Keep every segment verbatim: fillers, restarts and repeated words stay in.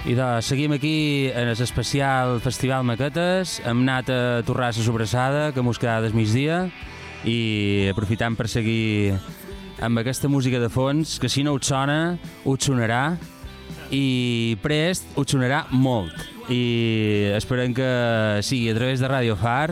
I doncs seguim aquí en el especial Festival Maquetes. Hem anat a Torrassa Sobrassada, que mos queda del migdia, i aprofitant per seguir amb aquesta música de fons, que si no us sona, us sonarà, i prest us sonarà molt. I esperem que sigui a través de Radio Far,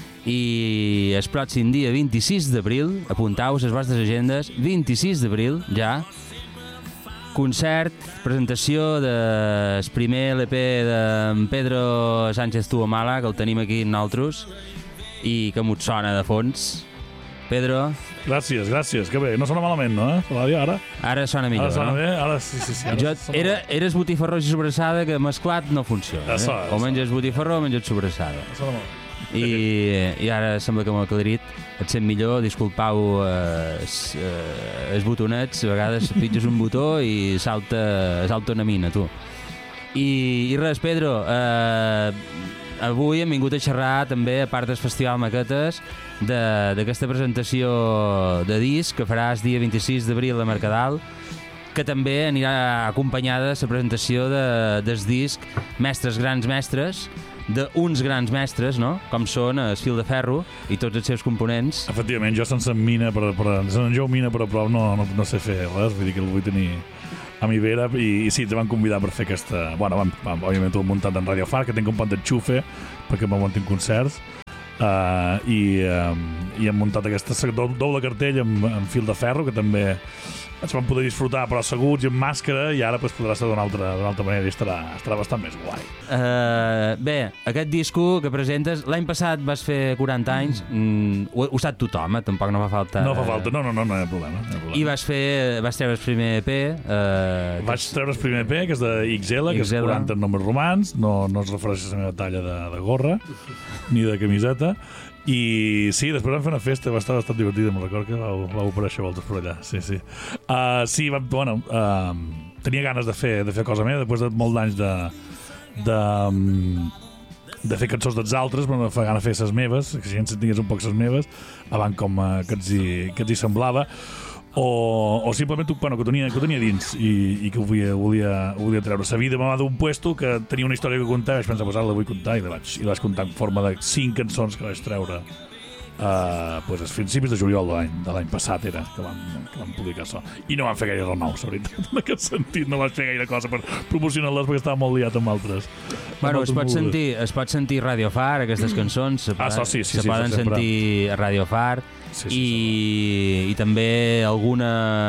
i el pròxim dia vint-i-sis d'abril, apuntau les vostres agendes, vint-i-sis d'abril, ja, concert, presentació del primer L P de Pedro Sánchez Tuomala, que el tenim aquí nosaltres, i que m'ho sona de fons. Pedro. Gràcies, gràcies, que bé, no sona malament, no? Eh? L'àudio ara? Ara sona millor, ara sona no? Bé? Ara sí, sí, sí. Ara jo, era, era el botifarró i sobrassada, que mesclat no funciona. Eh? O menges botifarró o menges sobrassada. Sona molt. I, i ara sembla que m'ho aclarit. Et sent millor, disculpau eh, els eh, botonets, a vegades pitges un botó i salta, salta una mina, tu. I, i res, Pedro, eh, avui hem vingut a xerrar també, a part del Festival Maquetes, d'aquesta presentació de disc que faràs dia vint-i-sis d'abril a Mercadal, que també anirà acompanyada la presentació de, del disc Mestres Grans Mestres, d'uns grans mestres, no? Com són el Fil de Ferro i tots els seus components. Efectivament, jo sense mina, per, per, sense en jo mina, però prou no, no, no sé fer res, vull dir que el vull tenir a mi vera, i, i sí, ens van convidar per fer aquesta... Bueno, vam, vam, òbviament ho hem muntat en Radio Far, que tinc un pont d'enxufe, perquè m'ho muntin concerts, uh, i, uh, i hem muntat aquesta doble cartell amb, amb Fil de Ferro, que també ens van poder disfrutar però asseguts i amb màscara, i ara pues, podrà ser d'una altra, d'una altra manera i estarà, estarà bastant més guai. Uh, bé, aquest disco que presentes, l'any passat vas fer quaranta anys, mm, ho, ho sap tothom, eh? Tampoc no fa falta... No fa falta, no, no, no, no hi ha problema. No hi ha problema. I vas fer, vas treure el primer E P. Uh, Vaig treure el primer E P, que és de X L, que és quaranta nombres romans, no, no es refereix a la meva talla de, de gorra, ni de camiseta. I sí, després vam fer una festa, va estar bastant divertida, me'n recordo que vau, vau aparèixer voltes per allà, sí, sí. Uh, sí, va, bueno, uh, tenia ganes de fer, de fer cosa meva, després de molt d'anys de, de, de fer cançons dels altres, però no fa gana fer ses meves, que si ens tingués un poc ses meves, abans com uh, que, ens hi, que ens hi semblava, o, o simplement bueno, que, ho tenia, que ho tenia dins i, i que ho volia, volia, volia treure. La vida m'ha d'un puesto que tenia una història que contar, i vaig pensar, pues ara la vull contar, i la vaig, i la vaig contar en forma de cinc cançons que vaig treure uh, pues, als principis de juliol de l'any passat, era, que vam, que vam publicar això. I no vam fer gaire renou, la veritat, en aquest sentit, no vaig fer gaire cosa per promocionar-les perquè estava molt liat amb altres. Bueno, es pot, sentir, es pot sentir Radio Far, aquestes cançons, se, ah, so, sí, sí, se sí, poden sí, sentir a Radio Far, sí, sí, i, sí, i també alguna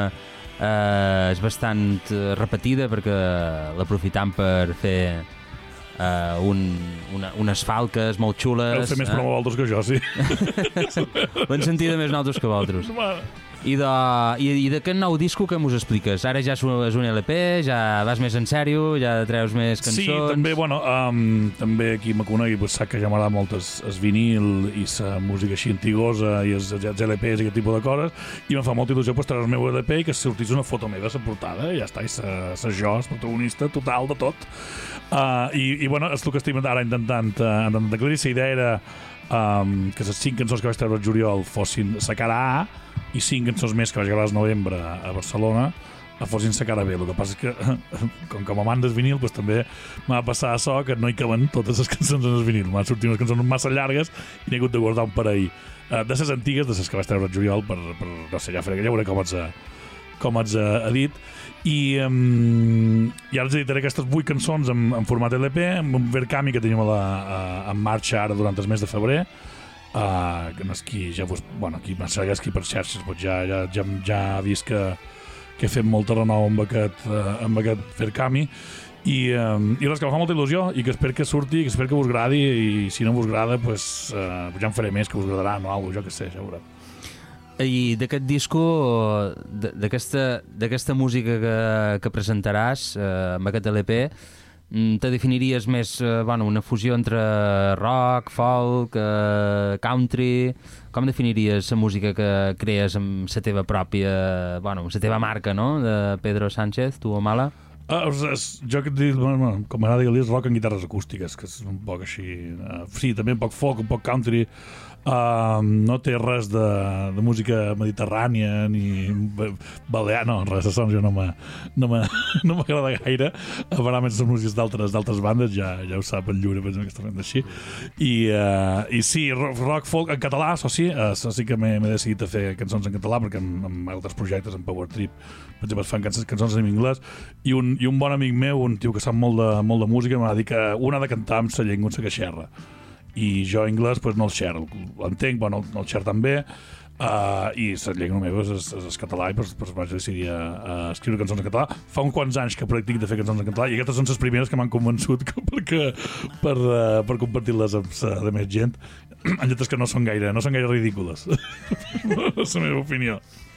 eh, és bastant repetida perquè l'aprofitam per fer eh, un, una, unes falques molt xules. Heu fet més eh? promo vosaltres que jo, sí. L'hem sentit més nosaltres que vosaltres. I, de, i, i d'aquest nou disco que mos expliques? Ara ja és un, és un L P, ja vas més en sèrio, ja treus més cançons... Sí, també, bueno, um, també qui me conegui pues, sap que ja m'agrada molt el, el vinil i la música així antigosa i els, els L Ps i aquest tipus de coses, i em fa molta il·lusió pues, treure el meu L P i que sortís una foto meva a la portada, i ja està, i sa jo, el protagonista total de tot. Uh, i, I, bueno, és el que estic ara intentant, uh, intentant aclarir. La idea era um, que les cinc cançons que vaig treure al juliol fossin la cara A, i cinc cançons més que vaig gravar al novembre a Barcelona fossin la cara B. El que passa és que, com que m'amant del vinil, pues, també m'ha passat això que no hi caben totes les cançons en el vinil. M'han sortit unes cançons massa llargues i n'he hagut de guardar un parell uh, de les antigues, de les que vaig treure al juliol, per, per no sé, ja, faré, ja veuré com ets, com ets uh, dit. I, um, i ara els editaré aquestes vuit cançons en, en format L P, amb un Verkami que tenim a la, a, en marxa ara durant el mes de febrer. Uh, que qui ja vos, bueno, qui m'ha seguit aquí per xarxes pues ja, ja, ja, ja ha vist que, que he fet molta renou amb aquest, uh, amb aquest Verkami, i, um, i res, que em fa molta il·lusió i que espero que surti, que espero que us agradi, i si no us agrada pues, uh, ja en faré més que us agradarà, no? Algo, jo que sé, ja veurà. I d'aquest disco, d'aquesta música que, que presentaràs uh, amb aquest L P, te definiries més eh, bueno, una fusió entre rock, folk, eh, country? Com definiries la música que crees amb la teva pròpia, bueno, amb la teva marca, no?, de Pedro Sánchez Tuomala? Uh, jo que et dic, bueno, com m'agrada dir-li, és rock en guitarres acústiques, que és un poc així... Uh, sí, també un poc folk, un poc country. Uh, no té res de, de música mediterrània ni balear, no, res de sons jo no m'agrada no gaire. A part, més les músiques d'altres d'altres bandes, ja, ja ho sap el Lliure, que està fent així. I, uh, i sí, rock folk en català, això sí, uh, això sí que m'he decidit a fer cançons en català, perquè en, en altres projectes, en Power Trip, per exemple, es fan cançons, cançons en anglès, i un, i un bon amic meu, un tio que sap molt de, molt de música, m'ha dit que un ha de cantar amb sa llengua en sa queixerra. I jo anglès pues, no el xerro, l'entenc, però no, no el xerro tan bé, uh, i la llengua meva és, és, és català, i pues, pues vaig decidir a, a escriure cançons en català. Fa uns quants anys que practic de fer cançons en català, i aquestes són les primeres que m'han convençut que, perquè, per, uh, per compartir-les amb la més gent, en lletres que no són gaire, no són gaire ridícules. És la meva opinió.